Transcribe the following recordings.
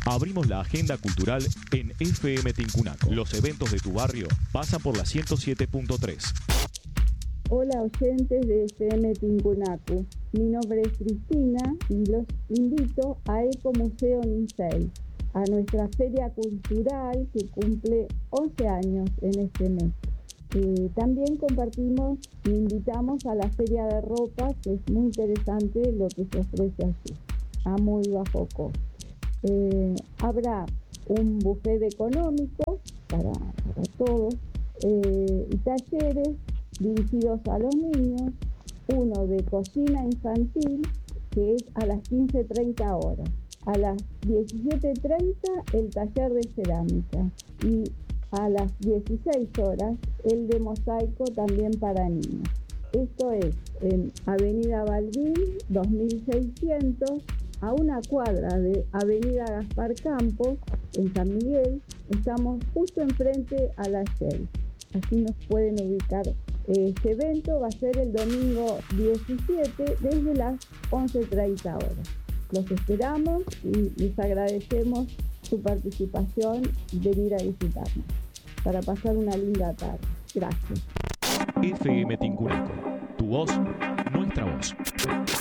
Abrimos la agenda cultural en FM Tincunaco. Los eventos de tu barrio pasan por la 107.3. Hola oyentes de FM Tincunaco. Mi nombre es Cristina y los invito a Ecomuseo Ninsel, a nuestra feria cultural que cumple 11 años en este mes. También compartimos e invitamos a la feria de ropa, que es muy interesante lo que se ofrece allí, a muy bajo costo. Habrá un buffet económico para todos y talleres dirigidos a los niños, uno de cocina infantil que es a las 15:30 horas, a las 17:30 el taller de cerámica y a las 16 horas el de mosaico también para niños. Esto es en Avenida Balbín 2600, a una cuadra de Avenida Gaspar Campos, en San Miguel. Estamos justo enfrente a la Shell, así nos pueden ubicar. Este evento va a ser el domingo 17 desde las 11:30 horas. Los esperamos y les agradecemos su participación y venir a visitarnos para pasar una linda tarde. Gracias. FM Tincunaco, tu voz, nuestra voz.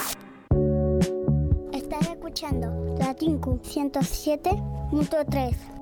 Estás escuchando La Tinku 107.3.